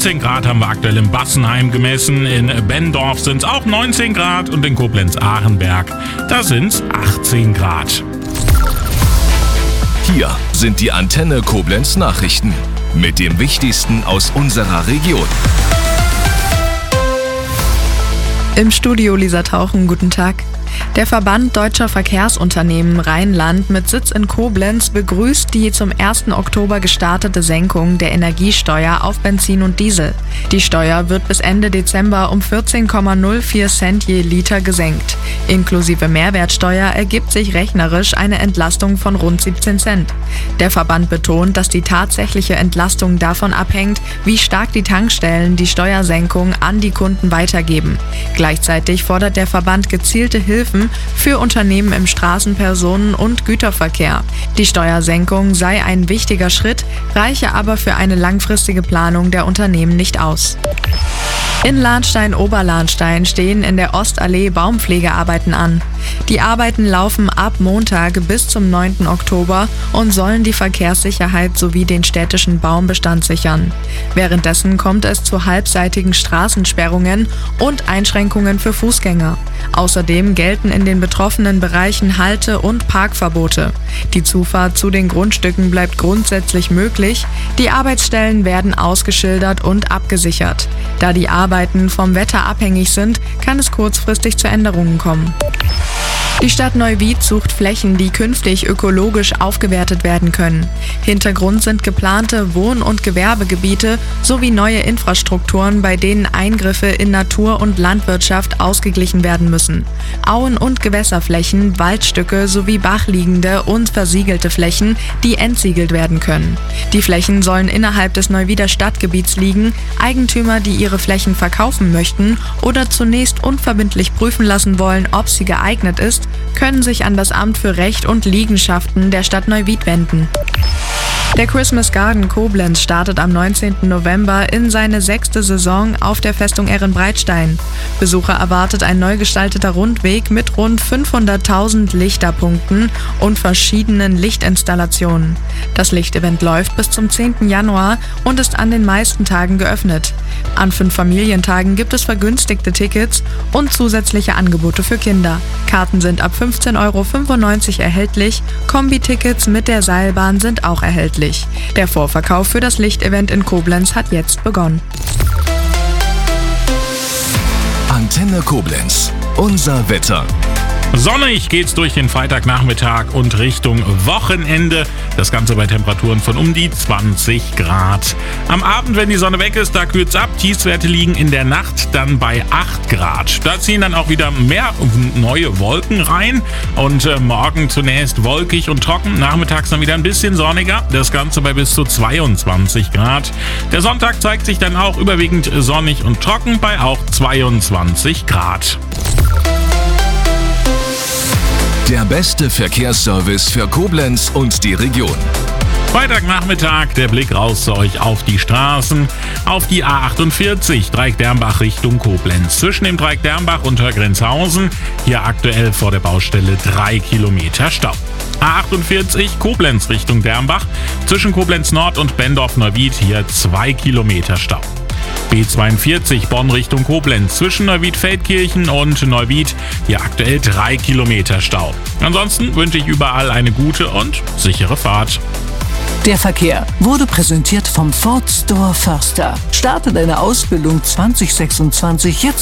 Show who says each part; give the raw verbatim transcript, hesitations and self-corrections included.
Speaker 1: neunzehn Grad haben wir aktuell in Bassenheim gemessen, in Benndorf sind es auch neunzehn Grad und in Koblenz-Achenberg, da sind es achtzehn Grad.
Speaker 2: Hier sind die Antenne Koblenz Nachrichten mit dem Wichtigsten aus unserer Region.
Speaker 3: Im Studio Lisa Tauchen, guten Tag. Der Verband Deutscher Verkehrsunternehmen Rheinland mit Sitz in Koblenz begrüßt die zum ersten Oktober gestartete Senkung der Energiesteuer auf Benzin und Diesel. Die Steuer wird bis Ende Dezember um vierzehn Komma null vier Cent je Liter gesenkt. Inklusive Mehrwertsteuer ergibt sich rechnerisch eine Entlastung von rund siebzehn Cent. Der Verband betont, dass die tatsächliche Entlastung davon abhängt, wie stark die Tankstellen die Steuersenkung an die Kunden weitergeben. Gleichzeitig fordert der Verband gezielte Hilfen für Unternehmen im Straßenpersonen- und Güterverkehr. Die Steuersenkung sei ein wichtiger Schritt, reiche aber für eine langfristige Planung der Unternehmen nicht aus. In Lahnstein-Oberlahnstein stehen in der Ostallee Baumpflegearbeiten an. Die Arbeiten laufen ab Montag bis zum neunten Oktober und sollen die Verkehrssicherheit sowie den städtischen Baumbestand sichern. Währenddessen kommt es zu halbseitigen Straßensperrungen und Einschränkungen für Fußgänger. Außerdem gelten in den betroffenen Bereichen Halte- und Parkverbote. Die Zufahrt zu den Grundstücken bleibt grundsätzlich möglich. Die Arbeitsstellen werden ausgeschildert und abgesichert. Da die Arbeiten vom Wetter abhängig sind, kann es kurzfristig zu Änderungen kommen. Die Stadt Neuwied sucht Flächen, die künftig ökologisch aufgewertet werden können. Hintergrund sind geplante Wohn- und Gewerbegebiete sowie neue Infrastrukturen, bei denen Eingriffe in Natur und Landwirtschaft ausgeglichen werden müssen. Auen- und Gewässerflächen, Waldstücke sowie bachliegende und versiegelte Flächen, die entsiegelt werden können. Die Flächen sollen innerhalb des Neuwieder Stadtgebiets liegen. Eigentümer, die ihre Flächen verkaufen möchten oder zunächst unverbindlich prüfen lassen wollen, ob sie geeignet ist, können sich an das Amt für Recht und Liegenschaften der Stadt Neuwied wenden. Der Christmas Garden Koblenz startet am neunzehnten November in seine sechste Saison auf der Festung Ehrenbreitstein. Besucher erwartet ein neu gestalteter Rundweg mit rund fünfhunderttausend Lichterpunkten und verschiedenen Lichtinstallationen. Das Lichtevent läuft bis zum zehnten Januar und ist an den meisten Tagen geöffnet. An fünf Familientagen gibt es vergünstigte Tickets und zusätzliche Angebote für Kinder. Karten sind ab fünfzehn Euro fünfundneunzig erhältlich, Kombi-Tickets mit der Seilbahn sind auch erhältlich. Der Vorverkauf für das Lichtevent in Koblenz hat jetzt begonnen.
Speaker 2: Antenne Koblenz, unser Wetter.
Speaker 1: Sonnig geht's durch den Freitagnachmittag und Richtung Wochenende. Das Ganze bei Temperaturen von um die zwanzig Grad. Am Abend, wenn die Sonne weg ist, da kühlt's ab. Tiefstwerte liegen in der Nacht dann bei acht Grad. Da ziehen dann auch wieder mehr neue Wolken rein. Und äh, morgen zunächst wolkig und trocken. Nachmittags dann wieder ein bisschen sonniger. Das Ganze bei bis zu zweiundzwanzig Grad. Der Sonntag zeigt sich dann auch überwiegend sonnig und trocken bei auch zweiundzwanzig Grad.
Speaker 2: Der beste Verkehrsservice für Koblenz und die Region.
Speaker 1: Freitagnachmittag, der Blick raus zu euch auf die Straßen, auf die A achtundvierzig, Dreieck-Dermbach Richtung Koblenz. Zwischen dem Dreieck-Dermbach und Grenzhausen, hier aktuell vor der Baustelle drei Kilometer Stau. A achtundvierzig, Koblenz Richtung Dermbach, zwischen Koblenz Nord und Benndorf-Neuwied, hier zwei Kilometer Stau. B zweiundvierzig, Bonn Richtung Koblenz, zwischen Neuwied-Feldkirchen und Neuwied, hier aktuell drei Kilometer Stau. Ansonsten wünsche ich überall eine gute und sichere Fahrt.
Speaker 4: Der Verkehr wurde präsentiert vom Ford Store Förster. Starte deine Ausbildung zwanzig sechsundzwanzig jetzt